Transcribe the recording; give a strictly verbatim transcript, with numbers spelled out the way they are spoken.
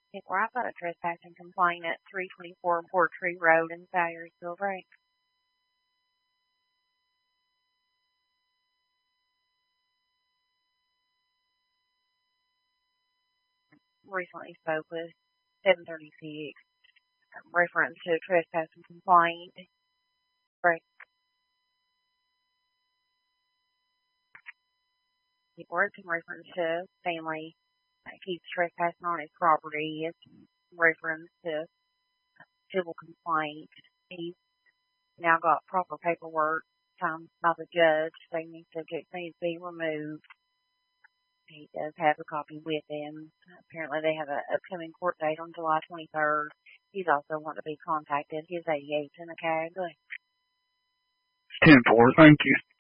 Hey, well, I've got a trespassing complaint at three twenty-four Portree Road in Sayersville, right? Recently spoke with seven thirty-six, reference to a trespassing complaint. Right. Or it's in reference to family that keeps trespassing on his property. It's reference to civil complaint. He's now got proper paperwork signed by the judge saying the subject needs to be removed. He does have a copy with him. Apparently they have an upcoming court date on July twenty-third. He's also wanting to be contacted. His eighty-eight's in the CAG. ten four, thank you.